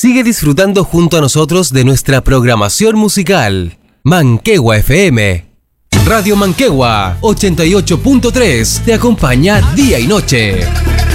Sigue disfrutando junto a nosotros de nuestra programación musical. Manquehua FM. Radio Manquehua 88.3 te acompaña día y noche.